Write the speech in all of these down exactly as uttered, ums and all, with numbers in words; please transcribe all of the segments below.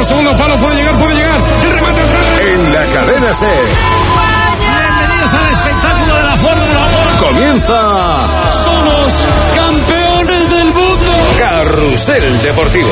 centro, segundo palo, puede llegar, puede llegar. El remate atrás. En la cadena C. Bienvenidos al espectáculo de la Fórmula uno. Comienza. Somos campeones del mundo. Carrusel Deportivo.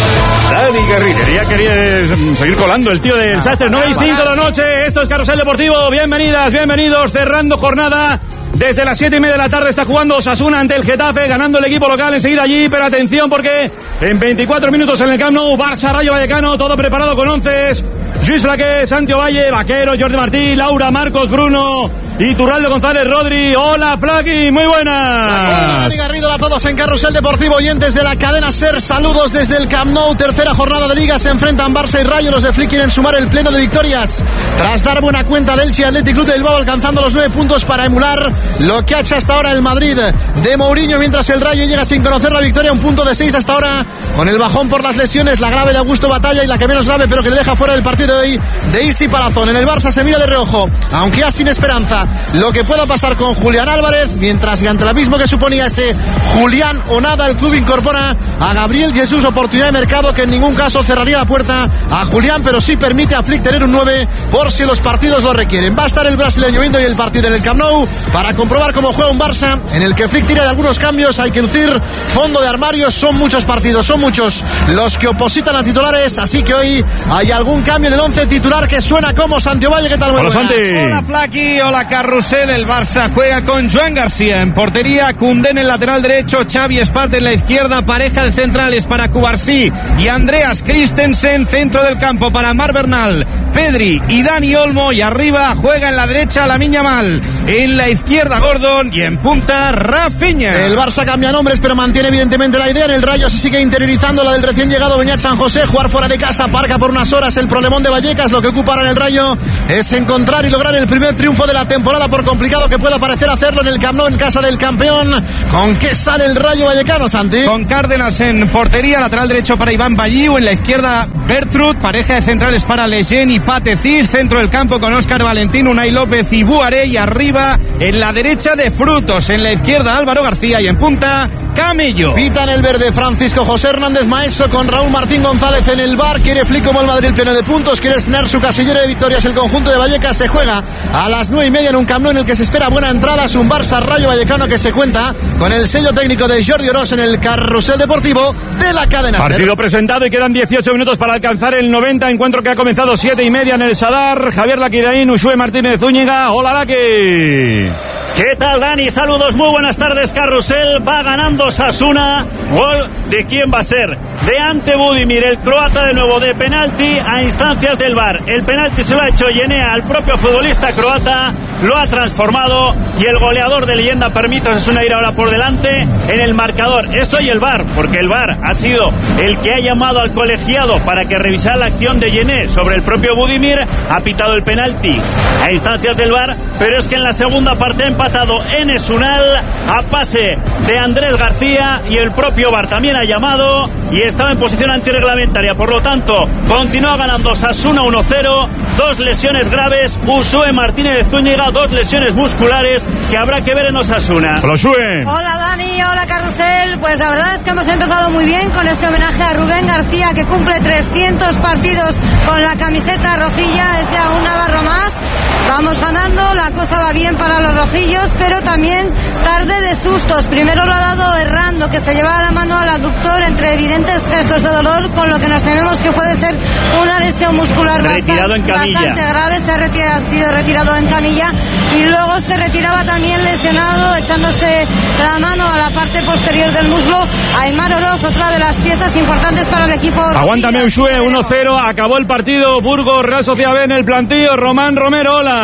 Dani Garrido. Quería, quería seguir colando el tío del Sastre. nueve y cinco de la noche. Esto es Carrusel Deportivo. Bienvenidas, bienvenidos. Cerrando jornada. Desde las siete y media de la tarde está jugando Osasuna ante el Getafe, ganando el equipo local enseguida allí, pero atención porque en veinticuatro minutos en el Camp Nou, Barça, Rayo Vallecano, todo preparado con once. Lluís Flaqué, Santi Ovalle, Vaquero, Jordi Martí, Laura, Marcos, Bruno y Turraldo González, Rodri. Hola, Flaqui, muy buenas. Hola, Dani Garrido, a todos en Carrusel Deportivo, oyentes de la cadena SER, saludos desde el Camp Nou, tercera jornada de Liga, se enfrentan Barça y Rayo, los de Flick quieren sumar el pleno de victorias, tras dar buena cuenta del Elche Athletic Club de Bilbao, alcanzando los nueve puntos para emular lo que ha hecho hasta ahora el Madrid de Mourinho, mientras el Rayo llega sin conocer la victoria, un punto de seis hasta ahora, con el bajón por las lesiones, la grave de Augusto Batalla y la que menos grave, pero que le deja fuera del partido de hoy, de Isi Palazón. En el Barça se mira de reojo, aunque ya sin esperanza, lo que pueda pasar con Julián Álvarez, mientras que ante el abismo que suponía ese Julián o nada, el club incorpora a Gabriel Jesús, oportunidad de mercado que en ningún caso cerraría la puerta a Julián, pero sí permite a Flick tener un nueve por si los partidos lo requieren. Va a estar el brasileño viendo hoy el partido en el Camp Nou para comprobar cómo juega un Barça en el que Flick tira de algunos cambios, hay que lucir fondo de armario, son muchos partidos, son muchos los que opositan a titulares, así que hoy hay algún cambio en el once titular que suena como Santi Ovalle. ¿Qué tal? Muy hola, Santi. Hola, Flaqui, hola, Carrusel. El Barça juega con Joan García en portería, Koundé en el lateral derecho, Xavi Espart en la izquierda, pareja de centrales para Cubarsí y Andreas Christensen, centro del campo para Mar Bernal, Pedri y Dani Olmo, y arriba juega en la derecha Lamine Yamal, en la izquierda Gordon y en punta Rafinha. El Barça cambia nombres pero mantiene evidentemente la idea. En el Rayo se sigue interiorizando la del recién llegado Beñat San José, jugar fuera de casa, parca por unas horas el problemón de Vallecas. Lo que ocupa ahora en el Rayo es encontrar y lograr el primer triunfo de la temporada, por complicado que pueda parecer hacerlo en el Camp Nou, en casa del campeón. ¿Con qué sale el Rayo Vallecano, Santi? Con Cárdenas en portería, lateral derecho para Iván Balliu, en la izquierda Bertrud, pareja de centrales para Lejeune y Patecís, centro del campo con Óscar Valentín, Unai López y Buaré, y arriba en la derecha de Frutos, en la izquierda Álvaro García y en punta Camello. Pita en el verde Francisco José Hernández Maeso con Raúl Martín González en el bar. Quiere Flick como el Madrid pleno de puntos, quiere estrenar su casillero de victorias. El conjunto de Vallecas se juega a las nueve y media en un Camp Nou en el que se espera buena entrada. Es un Barça Rayo Vallecano que se cuenta con el sello técnico de Jordi Orós en el Carrusel Deportivo de la cadena SER. Partido presentado y quedan dieciocho minutos para alcanzar el noventa. Encuentro que ha comenzado siete y media en el Sadar. Javier Laquiraín, Ushue Martínez Zúñiga. Hola, Laqui. ¿Qué tal, Dani? Saludos, muy buenas tardes, Carrusel. Va ganando Osasuna. Gol de quién va a ser. De Ante Budimir, el croata, de nuevo de penalti a instancias del V A R. El penalti se lo ha hecho Yenea al propio futbolista croata. Lo ha transformado y el goleador de leyenda permite a Osasuna ir ahora por delante en el marcador. Eso y el V A R, porque el V A R ha sido el que ha llamado al colegiado para que revisara la acción de Yené sobre el propio Budimir. Ha pitado el penalti a instancias del V A R, pero es que en la segunda parte ha empatado Enes Unal a pase de Andrés García y el propio V A R también ha llamado y estaba en posición antirreglamentaria. Por lo tanto, continúa ganando Osasuna uno cero. Dos lesiones graves, Ushue Martínez de Zúñiga, dos lesiones musculares que habrá que ver en Osasuna. Hola, Ushue. Hola, Dani, hola, Carrusel. Pues la verdad es que hemos empezado muy bien con este homenaje a Rubén García, que cumple trescientos partidos con la camiseta rojilla. Es ya un navarro más. Vamos ganando, la cosa va bien para los rojillos, pero también tarde de sustos. Primero lo ha dado Errando, que se lleva la mano al aductor entre evidentes gestos de dolor, con lo que nos tememos que puede ser una lesión muscular retirado bastante, en camilla. bastante grave. Se ha, retirado, ha sido retirado en camilla y luego se retiraba también lesionado, echándose la mano a la parte posterior del muslo, Aimar Oroz, otra de las piezas importantes para el equipo. Aguántame, Ushue, uno cero, acabó el partido. Burgos, Real Sociedad B en el plantillo. Román Romero, hola.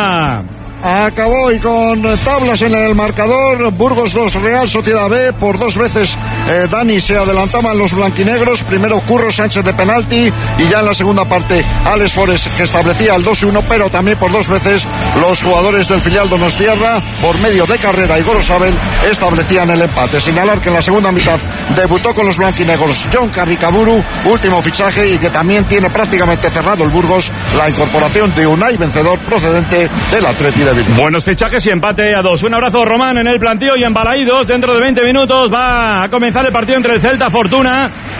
Acabó y con tablas en el marcador. Burgos dos, Real Sociedad B. Por dos veces eh, Dani se adelantaban los blanquinegros. Primero Curro Sánchez de penalti y ya en la segunda parte Alex Forest, que establecía el dos uno, pero también por dos veces los jugadores del filial Donostiarra, por medio de Carrera y Gorosabel, establecían el empate. Señalar que en la segunda mitad debutó con los blanquinegros John Carricaburu, último fichaje, y que también tiene prácticamente cerrado el Burgos la incorporación de Unai Vencedor, procedente del Atleti de Bilbao. Buenos fichajes y empate a dos. Un abrazo, Román, en el plantío y en Balaídos. Dentro de veinte minutos va a comenzar el partido entre el Celta Fortuna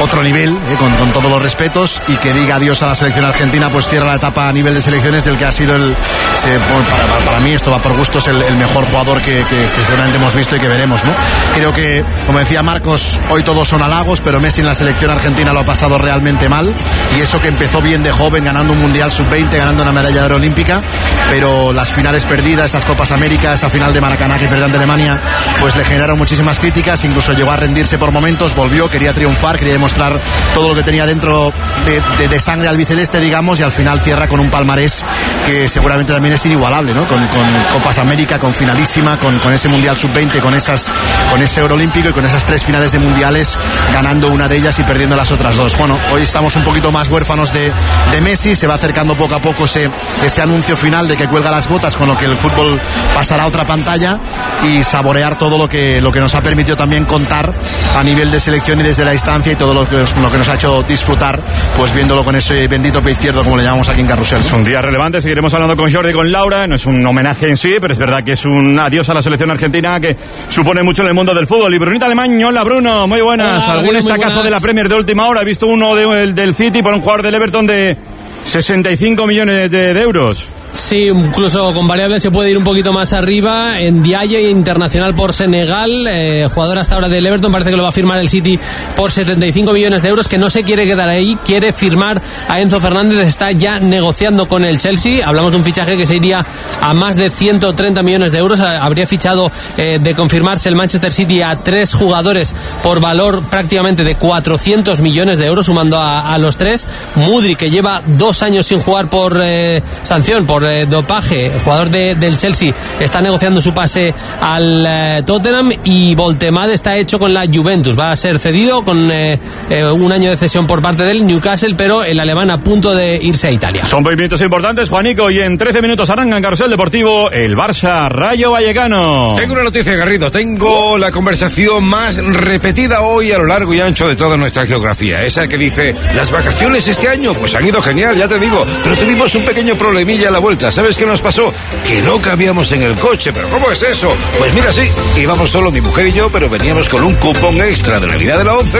otro nivel, eh, con, con todos los respetos, y que diga adiós a la selección argentina, pues cierra la etapa a nivel de selecciones del que ha sido el, se, para, para, para mí esto va por gustos, el, el mejor jugador que, que, que seguramente hemos visto y que veremos, ¿no? Creo que, como decía Marcos, hoy todos son halagos, pero Messi en la selección argentina lo ha pasado realmente mal, y eso que empezó bien de joven, ganando un Mundial sub veinte, ganando una medalla de oro olímpica, pero las finales perdidas, esas Copas América, esa final de Maracaná que perdió ante Alemania, pues le generaron muchísimas críticas, incluso llegó a rendirse por momentos, volvió, quería triunfar, quería demostrar todo lo que tenía dentro de, de, de sangre albiceleste, digamos, y al final cierra con un palmarés que seguramente también es inigualable, ¿no? Con, con Copas América, con finalísima, con, con ese Mundial sub veinte, con esas, con ese oro olímpico y con esas tres finales de mundiales, ganando una de ellas y perdiendo las otras dos. Bueno, hoy estamos un poquito más huérfanos de, de Messi, se va acercando poco a poco ese, ese anuncio final de que cuelga las botas, con lo que el fútbol pasará a otra pantalla, y saborear todo lo que, lo que nos ha permitido también contar a nivel de selección y desde la distancia, y todo lo que, lo que nos ha hecho disfrutar, pues viéndolo con ese bendito pie izquierdo, como le llamamos aquí en Carrusel. Es un día relevante, seguiremos hablando con Jordi y con Laura, no es un homenaje en sí, pero es verdad que es un adiós a la selección argentina que supone mucho en el mundo del fútbol. Y Brunita Alemán, hola Bruno, muy buenas. Hola, ¿Algún muy estacazo buenas. de la Premier de última hora? He visto uno de, del City por un jugador del Everton de sesenta y cinco millones de, de euros. Sí, incluso con variables se puede ir un poquito más arriba. En Diaye, internacional por Senegal, eh, jugador hasta ahora del Everton, parece que lo va a firmar el City por setenta y cinco millones de euros, que no se quiere quedar ahí, quiere firmar a Enzo Fernández, está ya negociando con el Chelsea. Hablamos de un fichaje que se iría a más de ciento treinta millones de euros. Habría fichado, eh, de confirmarse, el Manchester City a tres jugadores por valor prácticamente de cuatrocientos millones de euros, sumando a, a los tres. Mudryk, que lleva dos años sin jugar por eh, sanción, por eh, dopaje, el jugador de, del Chelsea, está negociando su pase al eh, Tottenham, y Voltemade está hecho con la Juventus, va a ser cedido con eh, eh, un año de cesión por parte del Newcastle, pero el alemán a punto de irse a Italia. Son movimientos importantes, Juanico, y en trece minutos arranca en Carrusel Deportivo el Barça Rayo Vallecano. Tengo una noticia, Garrido. Tengo la conversación más repetida hoy a lo largo y ancho de toda nuestra geografía. Esa que dice, las vacaciones este año pues han ido genial, ya te digo, pero tuvimos un pequeño problemilla a la vuelta. ¿Sabes qué nos pasó? Que no cabíamos en el coche. ¿Pero cómo es eso? Pues mira, sí, íbamos solo mi mujer y yo, pero veníamos con un cupón extra de Navidad de la once.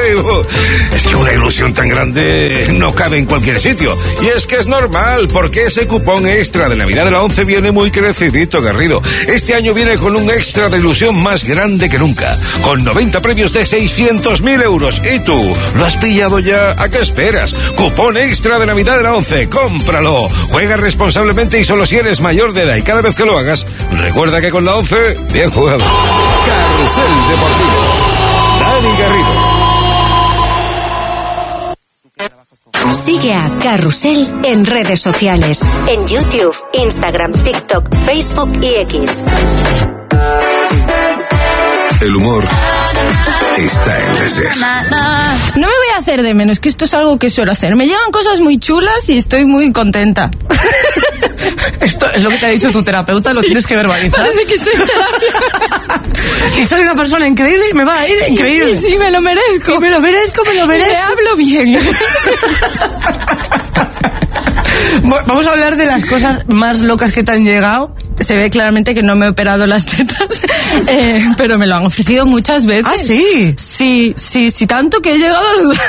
Es que una ilusión tan grande no cabe en cualquier sitio. Y es que es normal, porque ese cupón extra de Navidad de la once viene muy crecidito, Garrido. Este año viene con un extra de ilusión más grande que nunca, con noventa premios de seiscientos mil euros. ¿Y tú? ¿Lo has pillado ya? ¿A qué esperas? Cupón extra de Navidad de la once. ¡Cómpralo! Juega responsablemente y solo si eres mayor de edad, y cada vez que lo hagas, recuerda que con la once, bien jugado. Carrusel Deportivo. Dani Garrido. Sigue a Carrusel en redes sociales, en YouTube, Instagram, TikTok, Facebook y X. El humor está en la SER. No me voy a hacer de menos, que esto es algo que suelo hacer. Me llegan cosas muy chulas y estoy muy contenta. Esto es lo que te ha dicho tu terapeuta, lo tienes que verbalizar. Parece que estoy en terapia. Y soy una persona increíble y me va a ir increíble. Sí, me lo merezco. Y me lo merezco, me lo merezco. Y me hablo bien. Vamos a hablar de las cosas más locas que te han llegado. Se ve claramente que no me he operado las tetas, eh, pero me lo han ofrecido muchas veces. ¿Ah, sí? Sí, sí, sí, tanto que he llegado a dudar.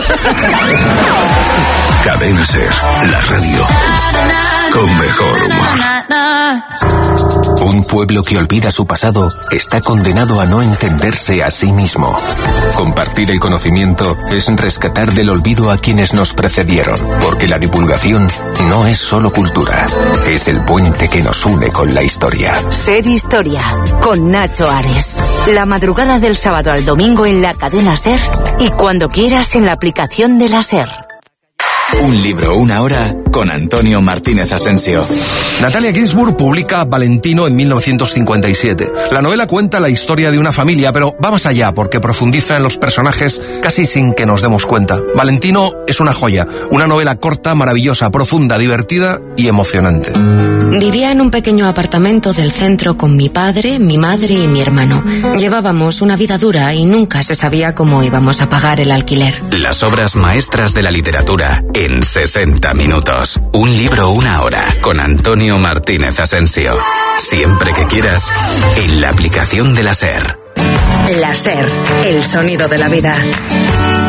Cadena SER, la radio con mejor humor. Un pueblo que olvida su pasado está condenado a no entenderse a sí mismo. Compartir el conocimiento es rescatar del olvido a quienes nos precedieron, porque la divulgación no es solo cultura, es el puente que nos une con la historia. Ser Historia, con Nacho Ares. La madrugada del sábado al domingo en la cadena SER y cuando quieras en la aplicación de la SER. Un libro, una hora, con Antonio Martínez Asensio. Natalia Ginzburg publica Valentino en mil novecientos cincuenta y siete. La novela cuenta la historia de una familia, pero va más allá porque profundiza en los personajes casi sin que nos demos cuenta. Valentino es una joya, una novela corta, maravillosa, profunda, divertida y emocionante. Vivía en un pequeño apartamento del centro con mi padre, mi madre y mi hermano. Llevábamos una vida dura y nunca se sabía cómo íbamos a pagar el alquiler. Las obras maestras de la literatura en sesenta minutos. Un libro, una hora, con Antonio Martínez Asensio. Siempre que quieras, en la aplicación de la SER. La SER, el sonido de la vida.